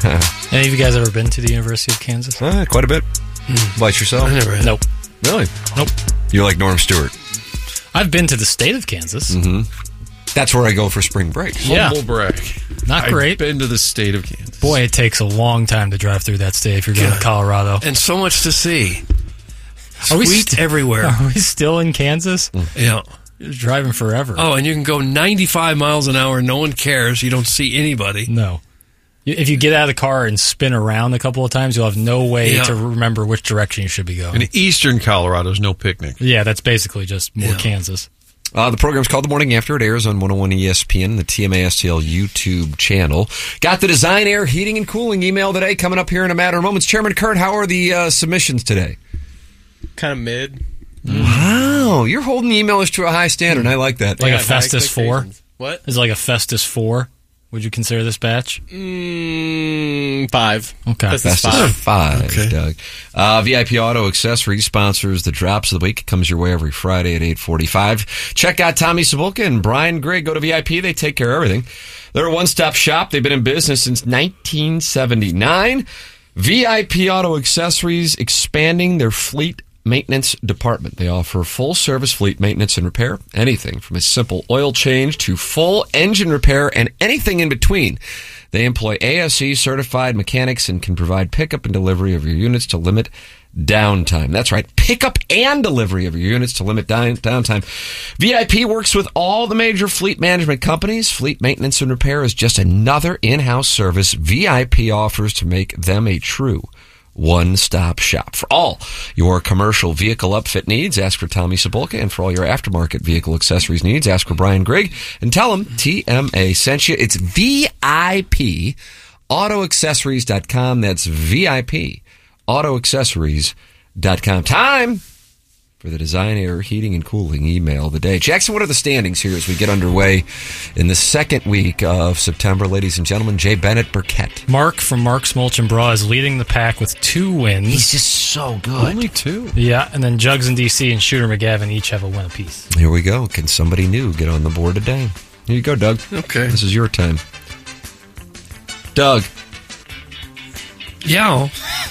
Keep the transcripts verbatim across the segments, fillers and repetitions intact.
Any of you guys ever been to the University of Kansas? Uh, quite a bit. Mm. Like yourself? I never had. Nope. Really? Nope. You're like Norm Stewart. I've been to the state of Kansas. Mm-hmm. That's where I go for spring break. Yeah. Humble brag. Not great. I've been to the state of Kansas. Boy, it takes a long time to drive through that state if you're going God. to Colorado. And so much to see. Are we Sweet st- everywhere. Are we still in Kansas? Yeah. You're driving forever. Oh, and you can go ninety-five miles an hour. No one cares. You don't see anybody. No. You- If you get out of the car and spin around a couple of times, you'll have no way Yeah. to remember which direction you should be going. In eastern Colorado, there's no picnic. Yeah, that's basically just more Yeah. Kansas. Uh, the program's called The Morning After. It airs on one oh one E S P N, the T M A S T L YouTube channel. Got the Design Air Heating and Cooling email today coming up here in a matter of moments. Chairman Kurt, how are the uh, submissions today? Kind of mid. Wow, you're holding emailers to a high standard. I like that. Like Yeah, a Festus high four? expectations. What? Is it like a Festus four? Would you consider this batch? Mm, five. Okay. Festus Festus five. five, Okay. Doug. Uh, V I P Auto Accessories sponsors the Drops of the Week. It comes your way every Friday at eight forty-five. Check out Tommy Sabulka and Brian Grigg. Go to V I P. They take care of everything. They're a one-stop shop. They've been in business since nineteen seventy-nine. V I P Auto Accessories expanding their fleet maintenance department. They offer full-service fleet maintenance and repair, anything from a simple oil change to full engine repair and anything in between. They employ A S E-certified mechanics and can provide pickup and delivery of your units to limit downtime. That's right, pickup and delivery of your units to limit down, downtime. V I P works with all the major fleet management companies. Fleet maintenance and repair is just another in-house service V I P offers to make them a true one-stop shop. For all your commercial vehicle upfit needs, ask for Tommy Sabulka. And for all your aftermarket vehicle accessories needs, ask for Brian Grigg. And tell them T M A sent you. It's V I P auto accessories dot com. That's V I P auto accessories dot com. Time for the Design Air Heating and Cooling email of the day. Jackson, what are the standings here as we get underway in the second week of September? Ladies and gentlemen, Jay Bennett Burkett. Mark from Mark's Mulch and Bra is leading the pack with two wins. He's just so good. Only two. Yeah, and then Jugs in D C and Shooter McGavin each have a win apiece. Here we go. Can somebody new get on the board today? Here you go, Doug. Okay. This is your time. Doug, Yeah.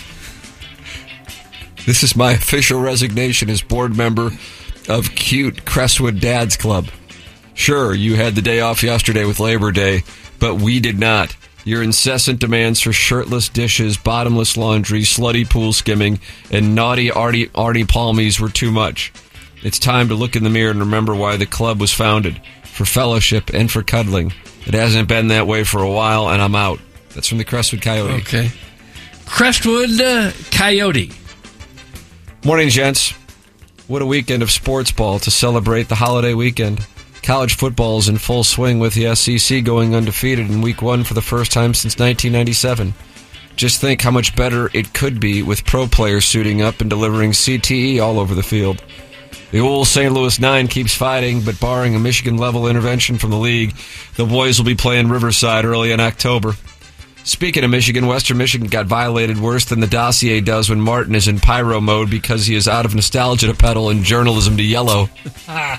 this is my official resignation as board member of Cute Crestwood Dads Club. Sure, you had the day off yesterday with Labor Day, but we did not. Your incessant demands for shirtless dishes, bottomless laundry, slutty pool skimming, and naughty Artie, Artie Palmies were too much. It's time to look in the mirror and remember why the club was founded. For fellowship and for cuddling. It hasn't been that way for a while, and I'm out. That's from the Crestwood Coyote. Okay. Crestwood uh, Coyote. Morning, gents. What a weekend of sports ball to celebrate the holiday weekend. College football is in full swing with the S E C going undefeated in week one for the first time since nineteen ninety-seven. Just think how much better it could be with pro players suiting up and delivering C T E all over the field. The old Saint Louis Nine keeps fighting, but barring a Michigan-level intervention from the league, the boys will be playing Riverside early in October. Speaking of Michigan, Western Michigan got violated worse than the dossier does when Martin is in pyro mode because he is out of nostalgia to pedal and journalism to yellow. Ah.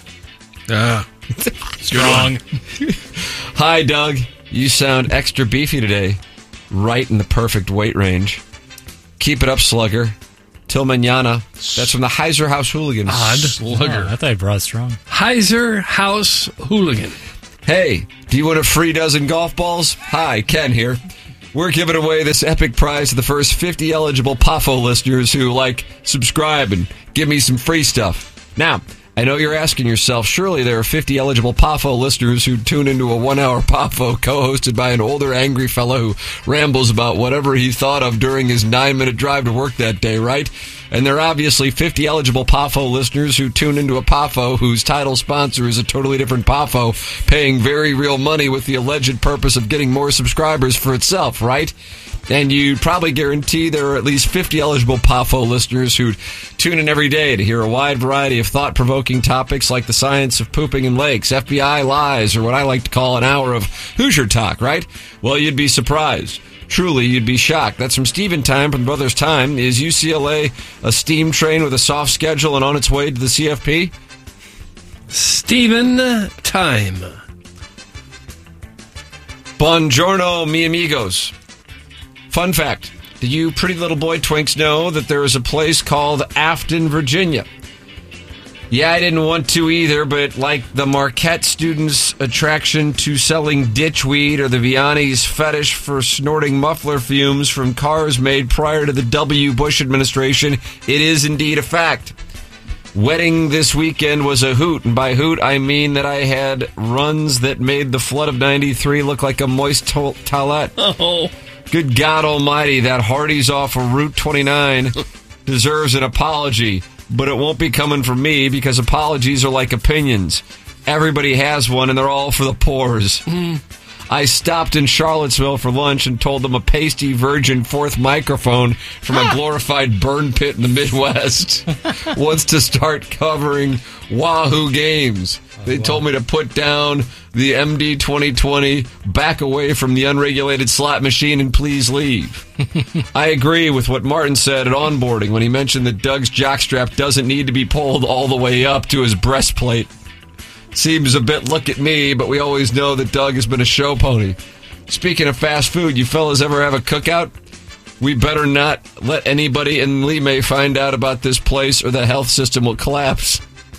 Strong. Hi, Doug. You sound extra beefy today. Right in the perfect weight range. Keep it up, slugger. Till mañana. That's from the Heiser House Hooligans. Odd. Oh, Slugger. I thought he brought it strong. Heiser House Hooligan. Hey, do you want a free dozen golf balls? Hi, Ken here. We're giving away this epic prize to the first fifty eligible P A F O listeners who, like, subscribe and give me some free stuff. Now, I know you're asking yourself, surely there are fifty eligible P A F O listeners who tune into a one-hour P A F O co-hosted by an older, angry fellow who rambles about whatever he thought of during his nine-minute drive to work that day, right? And there are obviously fifty eligible P A F O listeners who tune into a P A F O whose title sponsor is a totally different P A F O, paying very real money with the alleged purpose of getting more subscribers for itself, right? And you probably guarantee there are at least fifty eligible P A F O listeners who tune in every day to hear a wide variety of thought-provoking topics like the science of pooping in lakes, F B I lies, or what I like to call an hour of Hoosier talk, right? Well, you'd be surprised. Truly, you'd be shocked. That's from Steven Time from Brothers Time. Is U C L A a steam train with a soft schedule and on its way to the C F P? Steven Time. Buongiorno, mi amigos. Fun fact. Do you pretty little boy twinks know that there is a place called Afton, Virginia? Yeah, I didn't want to either, but like the Marquette students' attraction to selling ditchweed or the Vianney's fetish for snorting muffler fumes from cars made prior to the W. Bush administration, it is indeed a fact. Wedding this weekend was a hoot, and by hoot, I mean that I had runs that made the flood of ninety-three look like a moist to- toilet. Oh. Good God almighty, that Hardee's off of Route twenty-nine deserves an apology. But it won't be coming from me because apologies are like opinions. Everybody has one, and they're all for the pores. Mm. I stopped in Charlottesville for lunch and told them a pasty virgin fourth microphone from a glorified burn pit in the Midwest wants to start covering Wahoo games. They told me to put down the M D twenty twenty, back away from the unregulated slot machine, and please leave. I agree with what Martin said at onboarding when he mentioned that Doug's jockstrap doesn't need to be pulled all the way up to his breastplate. Seems a bit look at me, but we always know that Doug has been a show pony. Speaking of fast food, you fellas ever have a cookout? We better not let anybody in Lee May find out about this place or the health system will collapse.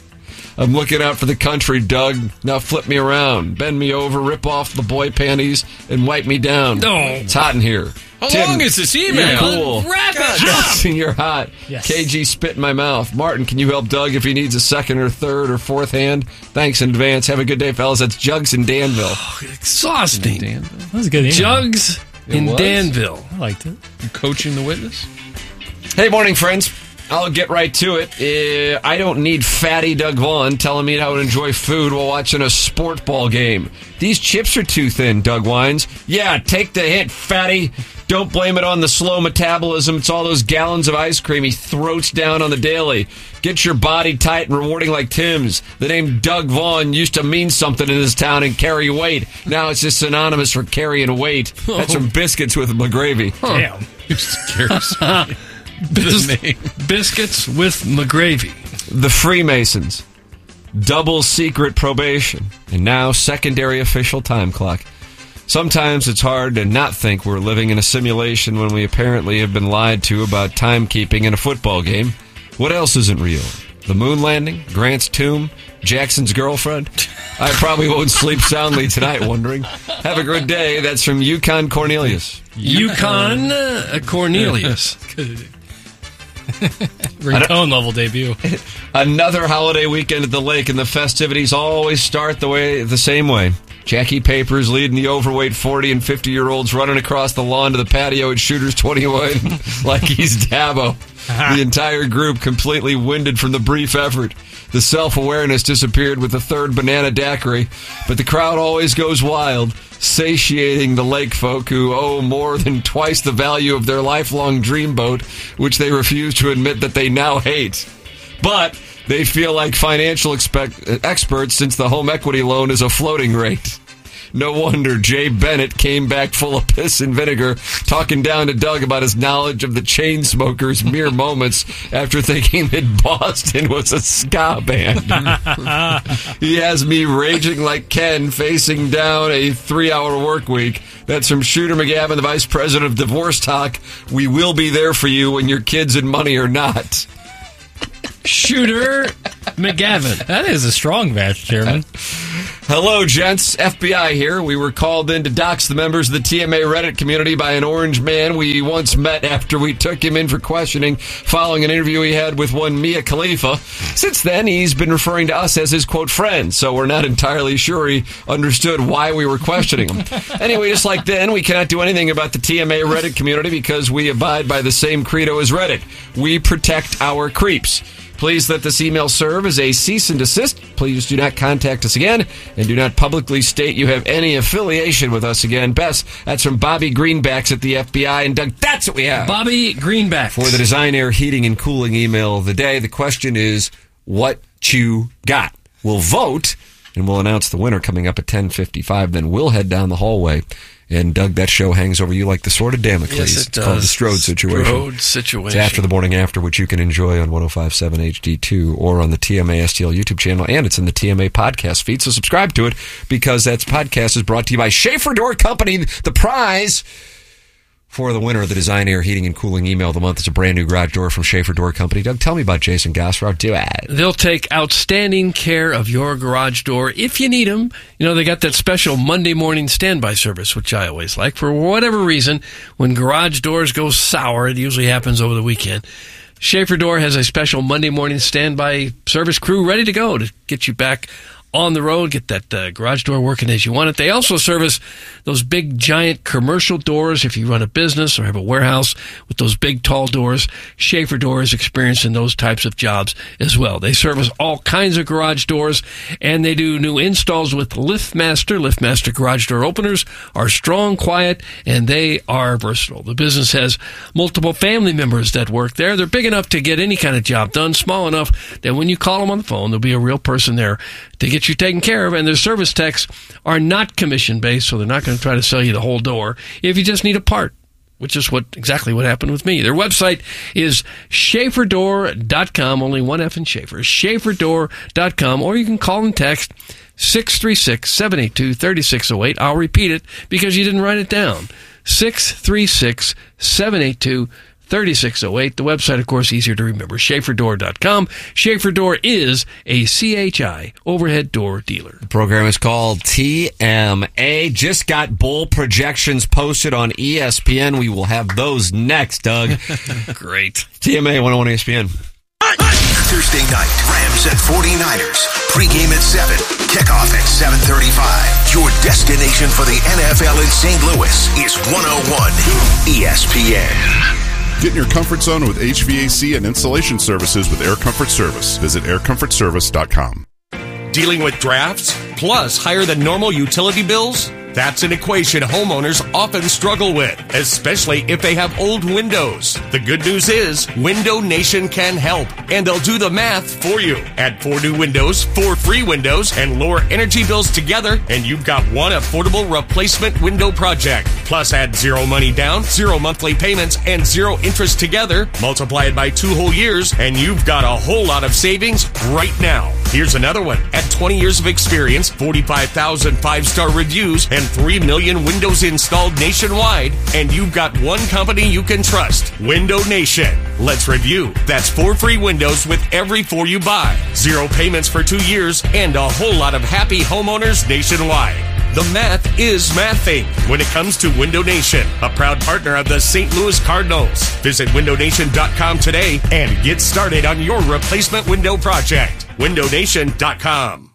I'm looking out for the country, Doug. Now flip me around, bend me over, rip off the boy panties, and wipe me down. No. It's hot in here. How Tim, long is this email? You're cool. Wrap it up. Justin, you're hot. Yes. K G, spit in my mouth. Martin, can you help Doug if he needs a second or third or fourth hand? Thanks in advance. Have a good day, fellas. That's Jugs in Danville. Oh, exhausting. That was a good email. Jugs in was? Danville. I liked it. You coaching the witness? Hey, morning, friends. I'll get right to it. Uh, I don't need fatty Doug Vaughn telling me how to enjoy food while watching a sport ball game. These chips are too thin, Doug whines. Yeah, take the hint, fatty. Don't blame it on the slow metabolism. It's all those gallons of ice cream he throats down on the daily. Get your body tight and rewarding like Tim's. The name Doug Vaughn used to mean something in this town and carry weight. Now it's just synonymous for carrying weight. That's from Biscuits with McGravy. Huh. Damn. It scares me. Bis- The name. Biscuits with McGravy. The Freemasons. Double secret probation. And now secondary official time clock. Sometimes it's hard to not think we're living in a simulation when we apparently have been lied to about timekeeping in a football game. What else isn't real? The moon landing? Grant's tomb? Jackson's girlfriend? I probably won't sleep soundly tonight wondering. Have a good day. That's from Yukon Cornelius. Yukon uh, Cornelius. Ringtone level debut. Another holiday weekend at the lake, and the festivities always start the way the same way. Jackie Papers leading the overweight forty and fifty-year-olds running across the lawn to the patio at Shooters twenty-one like he's Dabo. The entire group completely winded from the brief effort. The self-awareness disappeared with the third banana daiquiri, but the crowd always goes wild, satiating the lake folk who owe more than twice the value of their lifelong dreamboat, which they refuse to admit that they now hate. But they feel like financial expect- experts since the home equity loan is a floating rate. No wonder Jay Bennett came back full of piss and vinegar, talking down to Doug about his knowledge of the Chainsmokers' mere moments after thinking that Boston was a ska band. He has me raging like Ken, facing down a three-hour work week. That's from Shooter McGavin, the Vice President of Divorce Talk. We will be there for you when your kids and money are not. Shooter McGavin. That is a strong match, Chairman. Hello, gents. F B I here. We were called in to dox the members of the T M A Reddit community by an orange man we once met after we took him in for questioning following an interview he had with one Mia Khalifa. Since then, he's been referring to us as his, quote, friend, so we're not entirely sure he understood why we were questioning him. Anyway, just like then, we cannot do anything about the T M A Reddit community because we abide by the same credo as Reddit. We protect our creeps. Please let this email serve as a cease and desist. Please do not contact us again, and do not publicly state you have any affiliation with us again. Best, that's from Bobby Greenbacks at the F B I. And Doug, that's what we have. Bobby Greenback. For the Design Air Heating and Cooling email of the day, the question is, what you got? We'll vote, and we'll announce the winner coming up at ten fifty-five. Then we'll head down the hallway. And, Doug, that show hangs over you like the sword of Damocles. Yes, it it's called does. the Strode Situation. Strode Situation. It's after the morning after, which you can enjoy on ten fifty-seven H D two or on the T M A S T L YouTube channel, and it's in the T M A podcast feed. So subscribe to it, because that podcast is brought to you by Schaefer Door Company. The prize for the winner of the Design, Air, Heating, and Cooling Email of the Month. It's a brand new garage door from Schaefer Door Company. Doug, tell me about Jason Gassrow. Do it. They'll take outstanding care of your garage door if you need them. You know, they got that special Monday morning standby service, which I always like. For whatever reason, when garage doors go sour, it usually happens over the weekend. Schaefer Door has a special Monday morning standby service crew ready to go to get you back on the road, get that uh, garage door working as you want it. They also service those big, giant commercial doors if you run a business or have a warehouse with those big, tall doors. Schaefer Door is experienced in those types of jobs as well. They service all kinds of garage doors, and they do new installs with LiftMaster. LiftMaster garage door openers are strong, quiet, and they are versatile. The business has multiple family members that work there. They're big enough to get any kind of job done, small enough that when you call them on the phone, there'll be a real person there to get you taken care of, and their service techs are not commission-based, so they're not going to try to sell you the whole door if you just need a part, which is what exactly what happened with me. Their website is Schaefer Door dot com, only one F in Schaefer, Schaefer Door dot com, or you can call and text six three six, seven eight two, three six zero eight. I'll repeat it because you didn't write it down. six three six, seven eight two, thirty-six oh eight. The website, of course, easier to remember, Schaefer Door dot com. Schaefer Door is a C H I overhead door dealer. The program is called T M A. Just got bowl projections posted on E S P N. We will have those next, Doug. Great. T M A one oh one E S P N. Thursday night, Rams and forty-niners. Pregame at seven. Kickoff at seven thirty-five. Your destination for the N F L in Saint Louis is one oh one E S P N. Get in your comfort zone with H V A C and installation services with Air Comfort Service. Visit air comfort service dot com. Dealing with drafts plus higher than normal utility bills? That's an equation homeowners often struggle with, especially if they have old windows. The good news is Window Nation can help, and they'll do the math for you. Add four new windows, four free windows, and lower energy bills together, and you've got one affordable replacement window project. Plus add zero money down, zero monthly payments, and zero interest together. Multiply it by two whole years, and you've got a whole lot of savings right now. Here's another one. At twenty years of experience, forty-five thousand five-star reviews, and three million windows installed nationwide, and you've got one company you can trust, Window Nation. Let's review. That's four free windows with every four you buy, zero payments for two years, and a whole lot of happy homeowners nationwide. The math is mathing when it comes to Window Nation, a proud partner of the Saint Louis Cardinals. Visit window nation dot com today and get started on your replacement window project. window nation dot com.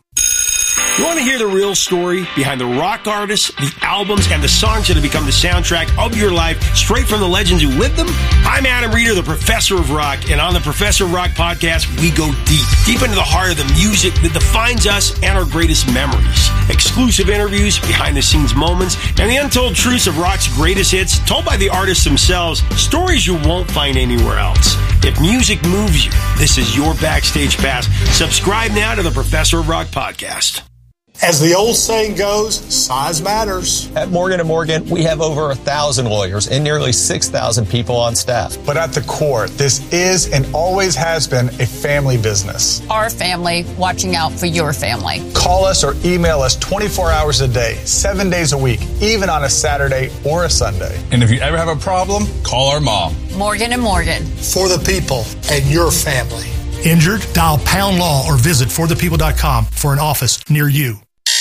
You want to hear the real story behind the rock artists, the albums, and the songs that have become the soundtrack of your life, straight from the legends who lived them? I'm Adam Reeder, the Professor of Rock, and on the Professor of Rock podcast, we go deep, deep into the heart of the music that defines us and our greatest memories. Exclusive interviews, behind-the-scenes moments, and the untold truths of rock's greatest hits, told by the artists themselves, stories you won't find anywhere else. If music moves you, this is your backstage pass. Subscribe now to the Professor of Rock podcast. As the old saying goes, size matters. At Morgan and Morgan, we have over a thousand lawyers and nearly six thousand people on staff. But at the core, this is and always has been a family business. Our family watching out for your family. Call us or email us twenty-four hours a day, seven days a week, even on a Saturday or a Sunday. And if you ever have a problem, call our mom. Morgan and Morgan. For the people and your family. Injured? Dial Pound Law or visit for the people dot com for an office near you.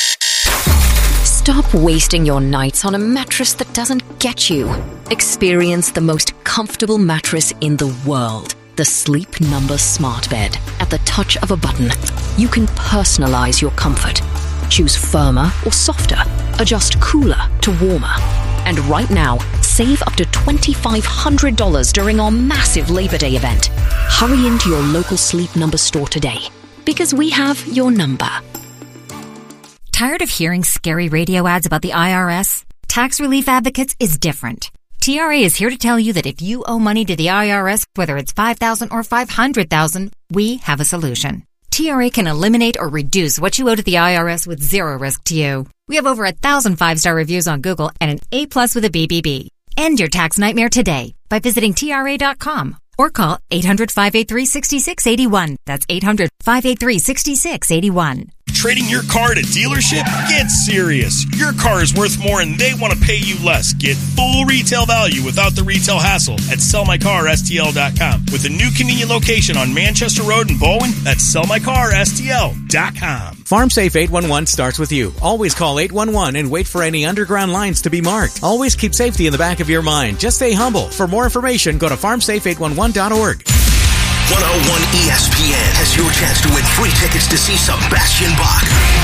Stop wasting your nights on a mattress that doesn't get you. Experience the most comfortable mattress in the world. The Sleep Number Smart Bed. At the touch of a button, you can personalize your comfort. Choose firmer or softer. Adjust cooler to warmer. And right now, save up to two thousand five hundred dollars during our massive Labor Day event. Hurry into your local Sleep Number store today, because we have your number. Tired of hearing scary radio ads about the I R S? Tax Relief Advocates is different. T R A is here to tell you that if you owe money to the I R S, whether it's five thousand dollars or five hundred thousand dollars, we have a solution. T R A can eliminate or reduce what you owe to the I R S with zero risk to you. We have over a thousand five-star reviews on Google and an A plus with a B B B. End your tax nightmare today by visiting T R A dot com or call eight hundred, five eight three, six six eight one. That's eight hundred, five eight three, six six eight one. Trading your car at a dealership? Get serious. Your car is worth more and they want to pay you less. Get full retail value without the retail hassle at sell my car S T L dot com. With a new convenient location on Manchester Road in Bowen, that's sell my car S T L dot com. FarmSafe eight one one starts with you. Always call eight one one and wait for any underground lines to be marked. Always keep safety in the back of your mind. Just stay humble. For more information, go to farm safe eight one one dot org. one oh one E S P N has your chance to win free tickets to see Sebastian Bach,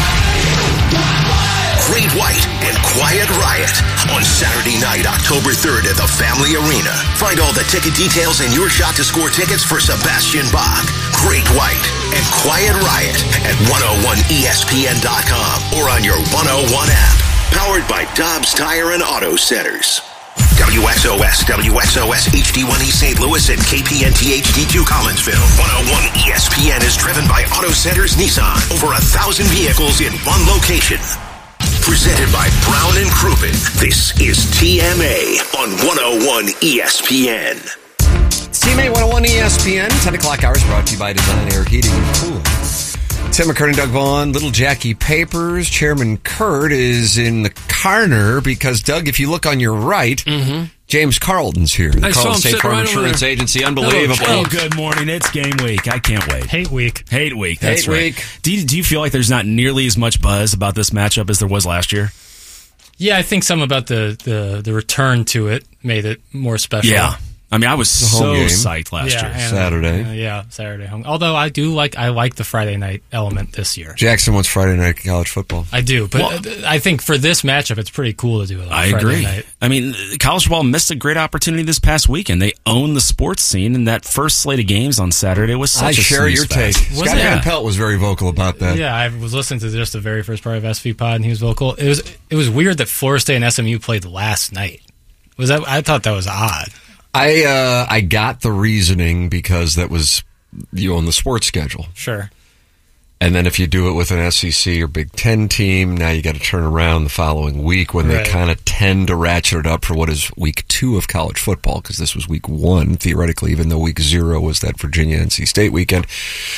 Great White, and Quiet Riot on Saturday night, October third at the Family Arena. Find all the ticket details and your shot to score tickets for Sebastian Bach, Great White, and Quiet Riot at one oh one E S P N dot com or on your one oh one app. Powered by Dobbs Tire and Auto Centers. W X O S, W X O S H D one E Saint Louis, and K P N T H D two Collinsville. one oh one E S P N is driven by Auto Centers Nissan. Over a thousand vehicles in one location. Presented by Brown and Crouppen. This is T M A on one oh one E S P N. T M A one oh one E S P N, ten o'clock hours, brought to you by Design Air Heating and Cooling. Tim McCurdy and Doug Vaughn, Little Jackie Papers. Chairman Kurt is in the corner because, Doug, if you look on your right, mm-hmm. James Carlton's here. The I saw him State Farm right Insurance Agency. Unbelievable. Oh, good morning. It's game week. I can't wait. Hate week. Hate week. That's Hate right. week. Do you, do you feel like there's not nearly as much buzz about this matchup as there was last year? Yeah, I think some about the, the, the return to it made it more special. Yeah. I mean, I was so game. psyched last yeah, year. and, Saturday. Uh, yeah, Saturday home. Although I do like I like the Friday night element this year. Jackson wants Friday night college football. I do, but Well, I think for this matchup, it's pretty cool to do it on I Friday agree. night. I mean, college football missed a great opportunity this past weekend. They own the sports scene, and that first slate of games on Saturday was such I a share snooze your fest. take. Scott Van Pelt was very vocal about that. Yeah, I was listening to just the very first part of S V Pod, and he was vocal. It was it was weird that Florida State and S M U played last night. Was that? I thought that was odd. I uh, I got the reasoning because that was you own the sports schedule. Sure. And then if you do it with an S E C or Big Ten team, now you got to turn around the following week when Right. they kind of tend to ratchet it up for what is week two of college football, because this was week one, theoretically, even though week zero was that Virginia-N C State weekend.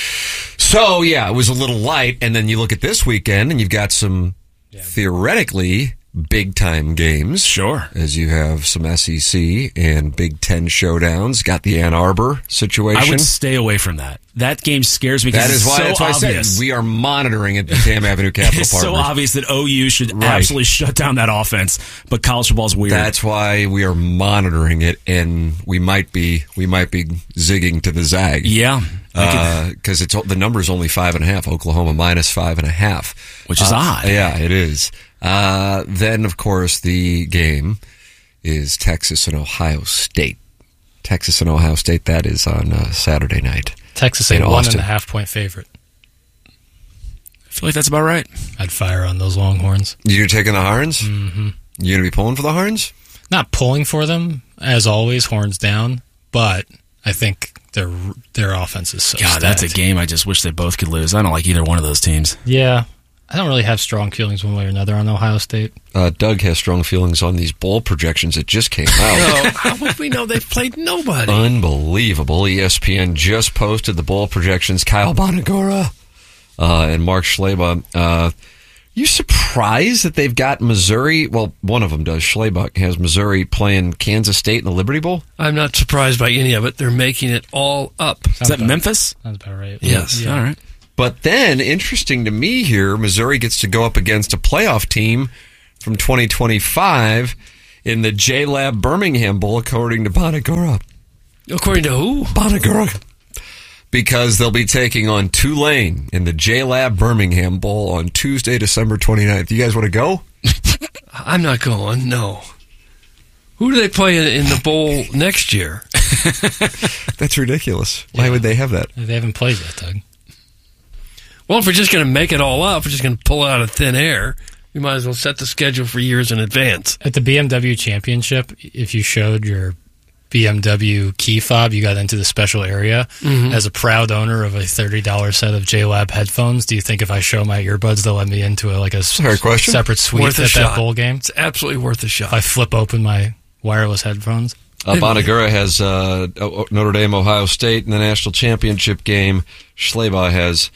So, yeah, it was a little light. And then you look at this weekend, and you've got some theoretically big-time games. Sure. As you have some S E C and Big Ten showdowns. Got the Ann Arbor situation. I would stay away from that. That game scares me because That is it's why, so that's why I obvious. said we are monitoring at the Tam Avenue Capital It's Partners. so obvious that O U should Right. absolutely shut down that offense, but college football's weird. That's why we are monitoring it, and we might be we might be zigging to the zag. Yeah, because it's the number's only five and a half. Oklahoma minus five and a half, which is Uh, odd. Yeah, it is. Uh, then, of course, the game is Texas and Ohio State. Texas and Ohio State. That is on uh, Saturday night. Texas in a one Austin. and a half point favorite. I feel like that's about right. I'd fire on those Longhorns. You're taking the Horns? Mm-hmm. You're going to be pulling for the Horns? Not pulling for them, as always, horns down, but I think their their offense is so God, that's a stacked. game I just wish they both could lose. I don't like either one of those teams. Yeah. I don't really have strong feelings one way or another on Ohio State. Uh, Doug has strong feelings on these bowl projections that just came out. No, how would we know they've played nobody? Unbelievable. E S P N just posted the bowl projections. Kyle Bonagora uh, and Mark Schleba. Uh, you surprised that they've got Missouri? Well, one of them does. Schleba has Missouri playing Kansas State in the Liberty Bowl. I'm not surprised by any of it. They're making it all up. Is that Memphis? That's about right. Yes. Yeah. All right. But then, interesting to me here, Missouri gets to go up against a playoff team from twenty twenty-five in the J-Lab Birmingham Bowl, according to Bonagora. According to who? Bonagora. Because they'll be taking on Tulane in the J-Lab Birmingham Bowl on Tuesday, December twenty-ninth. You guys want to go? I'm not going, no. Who do they play in, in the bowl next year? That's ridiculous. Why yeah. would they have that? They haven't played yet, Doug. Well, if we're just going to make it all up, we're just going to pull it out of thin air, we might as well set the schedule for years in advance. At the B M W Championship, if you showed your B M W key fob, you got into the special area. Mm-hmm. As a proud owner of a thirty dollars set of J-Lab headphones, do you think if I show my earbuds, they'll let me into a, like a Fair question. separate suite Worth a at shot. that bowl game? It's absolutely worth a shot. If I flip open my wireless headphones. Uh, Bonagura has uh, Notre Dame, Ohio State in the national championship game. Schleba has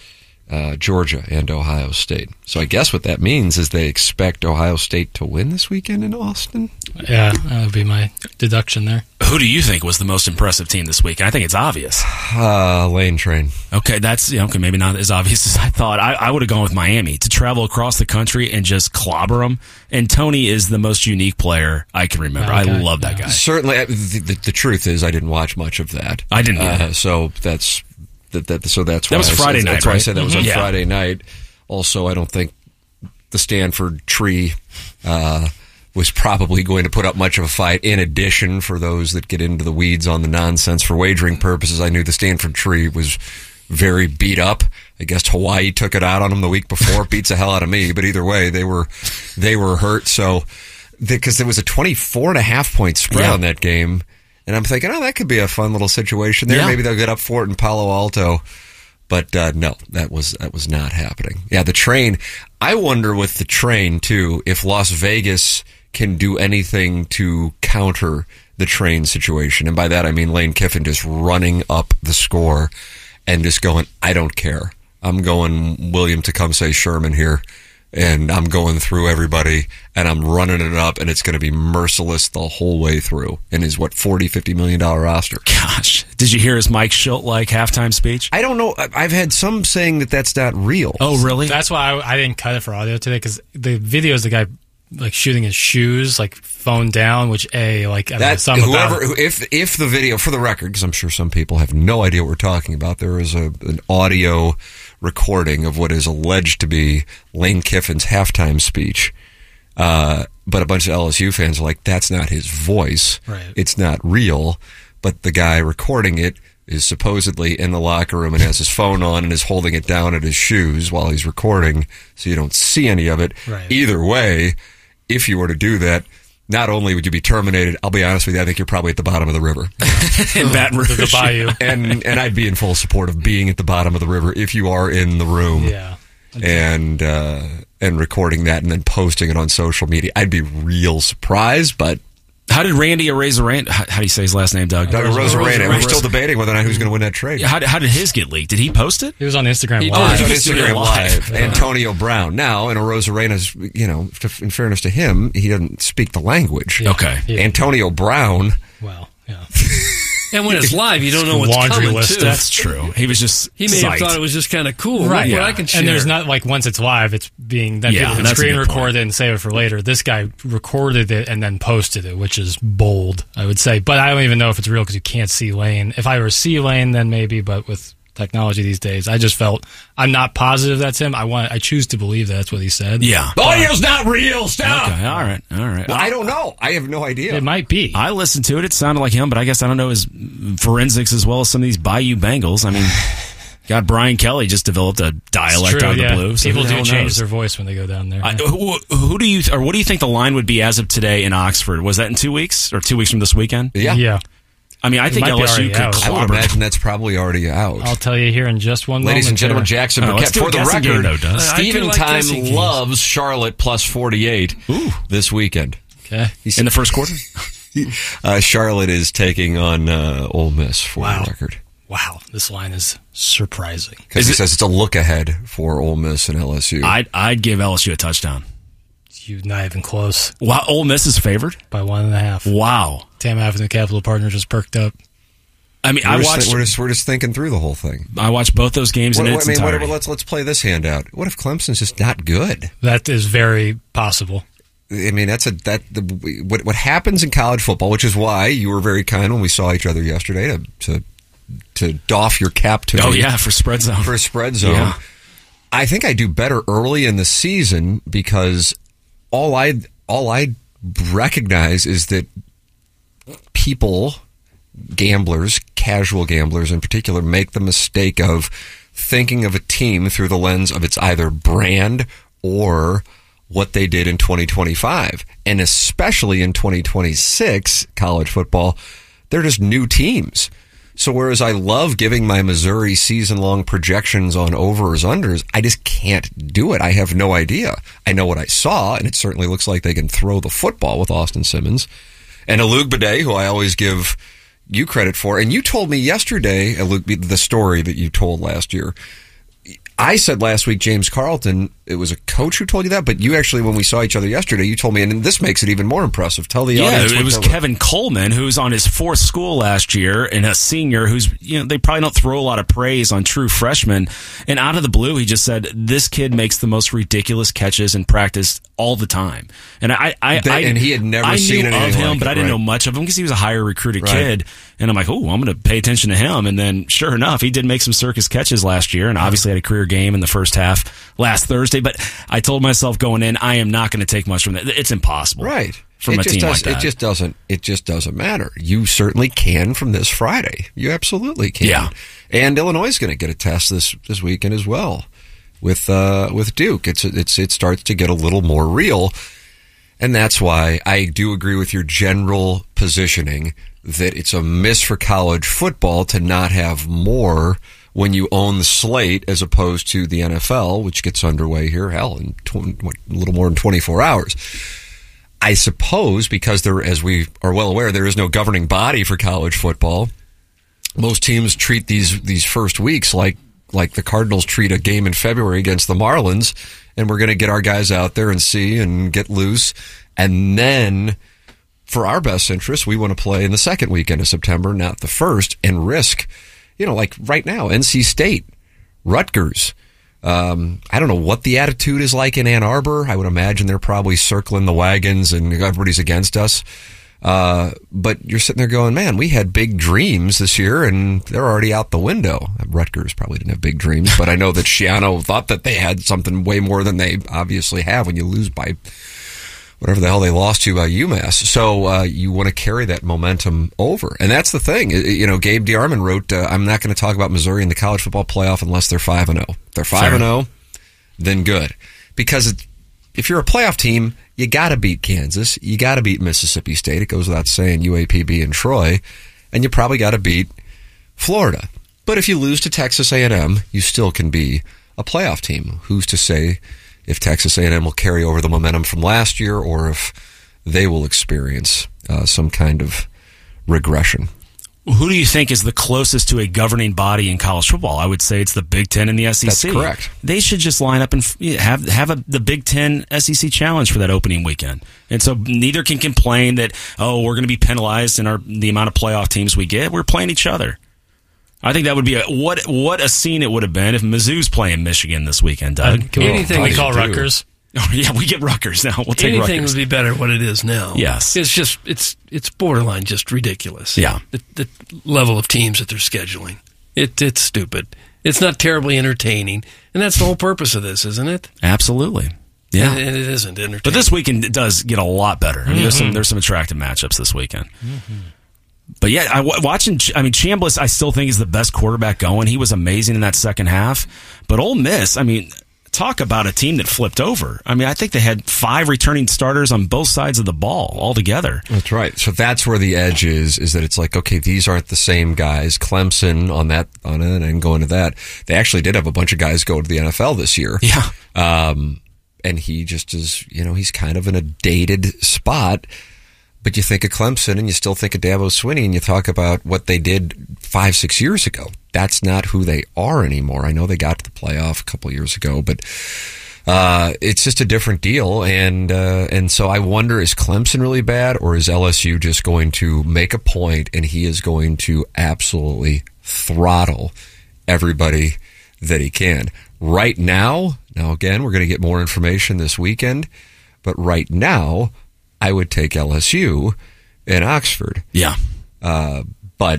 uh, Georgia and Ohio State. So I guess what that means is they expect Ohio State to win this weekend in Austin. Yeah, that would be my deduction there. Who do you think was the most impressive team this week? I think it's obvious. Uh, Lane Train. Okay, that's yeah, okay. Maybe not as obvious as I thought. I, I would have gone with Miami to travel across the country and just clobber them. And Tony is the most unique player I can remember. Okay. I love that guy. Certainly, the, the, the truth is, I didn't watch much of that. I didn't. Uh, so that's that, that. So that's why that was I Friday said, night. That's right? why I said that was on yeah. Friday night. Also, I don't think the Stanford tree uh, was probably going to put up much of a fight. In addition, for those that get into the weeds on the nonsense for wagering purposes, I knew the Stanford tree was very beat up. I guess Hawaii took it out on them the week before. Beats the hell out of me, but either way, they were they were hurt. So because there was a twenty-four and a half point spread yeah. on that game, and I'm thinking, oh, that could be a fun little situation there. Yeah. Maybe they'll get up for it in Palo Alto. But uh, no, that was that was not happening. Yeah, the train. I wonder with the train too if Las Vegas can do anything to counter the train situation, and by that I mean Lane Kiffin just running up the score and just going, I don't care. I'm going William Tecumseh Sherman here, and I'm going through everybody, and I'm running it up, and it's going to be merciless the whole way through. And his, what, forty, fifty million dollars roster. Gosh. Did you hear his Mike Schilt-like halftime speech? I don't know. I've had some saying that that's not real. Oh, really? That's why I, I didn't cut it for audio today, because the video is the guy like shooting his shoes, like phone down, which a like I that mean, some whoever about if if the video, for the record, because I'm sure some people have no idea what we're talking about, there is a an audio recording of what is alleged to be Lane Kiffin's halftime speech, uh, but a bunch of L S U fans are like, that's not his voice, right. It's not real. But the guy recording it is supposedly in the locker room and has his phone on and is holding it down at his shoes while he's recording, so you don't see any of it. Right. Either way, if you were to do that, not only would you be terminated, I'll be honest with you, I think you're probably at the bottom of the river. in Baton Rouge. The bayou. and and I'd be in full support of being at the bottom of the river if you are in the room. Yeah. And uh, and recording that and then posting it on social media. I'd be real surprised, but how did Randy Arozarena, how, how do you say his last name, Doug? Doug Arozarena. We're still debating whether or not who's going to win that trade. Yeah, how, did, how did his get leaked? Did he post it? He was on Instagram he Live. He was on Instagram Live. Yeah. Antonio Brown. Now, in Arozarena's, you know, in fairness to him, he doesn't speak the language. Yeah. Okay. Yeah. Antonio Brown. Well, yeah. And when it's live, you don't know what's laundry coming, list. too. That's true. He was just He may psyched. have thought it was just kind of cool. Right. Look Yeah. what I can share. And there's not, like, once it's live, it's being, then Yeah, people can that's a screen good record point. it and save it for later. This guy recorded it and then posted it, which is bold, I would say. But I don't even know if it's real because you can't see Lane. If I were to see Lane, then maybe, but with technology these days, I just felt, I'm not positive that's him. I want, I choose to believe that that's what he said. Yeah. The audio's not real. Stop. Okay, all right, all right. Well, I don't know. I have no idea. It might be. I listened to it. It sounded like him, but I guess I don't know his forensics as well as some of these Bayou Bengals. I mean, God, Brian Kelly just developed a dialect True, out of yeah. the blue. So People who the do hell change knows? their voice when they go down there. I, Yeah. who, who do you, or what do you think the line would be as of today in Oxford? Was that in two weeks or two weeks from this weekend? Yeah. yeah. I mean, I It think might be L S U already could out. I would clobber. imagine that's probably already out. I'll tell you here in just one Ladies moment. and gentlemen, here. Jackson Oh, let's Burkett. do a For the guessing game, record, though, Doug. I do Stephen like guessing Time games. loves Charlotte plus forty-eight Ooh. this weekend. Okay. He's, In the first quarter? uh, Charlotte is taking on uh, Ole Miss for Wow. the record. Wow, this line is surprising. Because he says it's a look ahead for Ole Miss and L S U. I'd, I'd give L S U a touchdown. You're not even close. Wow, Ole Miss is favored? By one and a half. Wow. Tam Avenue Capital Partners just perked up. I mean, we're I just, watched. we're just we're just thinking through the whole thing. I watched both those games What, in what, its I mean, what, entirety. let's let's play this hand out. What if Clemson's just not good? That is very possible. I mean, that's a that the, what what happens in college football, which is why you were very kind when we saw each other yesterday to to, to doff your cap to Oh me yeah, for spread zone. for a spread zone. Yeah. I think I do better early in the season because all I all I recognize is that people, gamblers, casual gamblers in particular, make the mistake of thinking of a team through the lens of its either brand or what they did in twenty twenty-five. And especially in twenty twenty-six college football, they're just new teams. So whereas I love giving my Missouri season-long projections on overs, unders, I just can't do it. I have no idea. I know what I saw, and it certainly looks like they can throw the football with Austin Simmons. And Alugbade, who I always give you credit for. And you told me yesterday, Alug, the story that you told last year. I said last week, James Carlton, it was a coach who told you that, but you actually, when we saw each other yesterday, you told me, and this makes it even more impressive. Tell the yeah, audience. it was Kevin Coleman, who's on his fourth school last year, and a senior who's, you know, they probably don't throw a lot of praise on true freshmen. And out of the blue, he just said, this kid makes the most ridiculous catches in practice all the time. And I, I, that, I and he had never I seen knew anything of him, like but it, I didn't right. know much of him because he was a higher recruited Right. kid. And I'm like, oh, I'm going to pay attention to him. And then, sure enough, he did make some circus catches last year, and obviously had a career game in the first half last Thursday. But I told myself going in, I am not going to take much from that. It's impossible, Right. From it a just team does, like that. It just doesn't. It just doesn't matter. You certainly can from this Friday. You absolutely can. Yeah. And Illinois is going to get a test this this weekend as well with uh, with Duke. It's it's it starts to get a little more real, and that's why I do agree with your general positioning that it's a miss for college football to not have more when you own the slate as opposed to the N F L, which gets underway here, hell, in twenty, a little more than twenty-four hours. I suppose because there, as we are well aware, there is no governing body for college football. Most teams treat these these first weeks like like the Cardinals treat a game in February against the Marlins, and we're going to get our guys out there and see and get loose, and then for our best interest, we want to play in the second weekend of September, not the first, and risk, you know, like right now, N C State, Rutgers. Um, I don't know what the attitude is like in Ann Arbor. I would imagine they're probably circling the wagons and everybody's against us. Uh, but you're sitting there going, man, we had big dreams this year and they're already out the window. Rutgers probably didn't have big dreams, but I know that Shiano thought that they had something way more than they obviously have when you lose by whatever the hell they lost to uh, UMass. So uh, you want to carry that momentum over. And that's the thing. You know, Gabe DeArmond wrote, uh, I'm not going to talk about Missouri in the college football playoff unless they're five and oh. If they're five and oh, then good. Because it, if you're a playoff team, you got to beat Kansas. You got to beat Mississippi State. It goes without saying, U A P B and Troy. And you probably got to beat Florida. But if you lose to Texas A and M, you still can be a playoff team. Who's to say if Texas A and M will carry over the momentum from last year or if they will experience uh, some kind of regression? Who do you think is the closest to a governing body in college football? I would say it's the Big Ten and the S E C. That's correct. They should just line up and have have a, the Big Ten S E C challenge for that opening weekend. And so neither can complain that, oh, we're going to be penalized in our the amount of playoff teams we get. We're playing each other. I think that would be a what what a scene it would have been if Mizzou's playing Michigan this weekend, Doug. Uh, can we, Anything can we we call do. Rutgers? Oh, yeah, we get Rutgers now. We'll take Anything Rutgers. would be better what it is now. Yes. It's just, it's it's borderline just ridiculous. Yeah. The, the level of teams that they're scheduling. It It's stupid. It's not terribly entertaining. And that's the whole purpose of this, isn't it? Absolutely. Yeah. And, and it isn't entertaining. But this weekend it does get a lot better. I mean, Mm-hmm. there's some there's some attractive matchups this weekend. Mm-hmm. But yeah, I, watching, I mean, Chambliss, I still think is the best quarterback going. He was amazing in that second half. But Ole Miss, I mean, talk about a team that flipped over. I mean, I think they had five returning starters on both sides of the ball altogether. That's right. So that's where the edge is, is that it's like, okay, these aren't the same guys. Clemson on that, on it, and going to that. They actually did have a bunch of guys go to the N F L this year. Yeah. Um, and he just is, you know, he's kind of in a dated spot. But you think of Clemson and you still think of Dabo Swinney and you talk about what they did five, six years ago. That's not who they are anymore. I know they got to the playoff a couple of years ago, but uh, it's just a different deal. And uh, and so I wonder, is Clemson really bad or is L S U just going to make a point and he is going to absolutely throttle everybody that he can? Right now, now again, we're going to get more information this weekend, but right now, I would take L S U in Oxford. Yeah. Uh,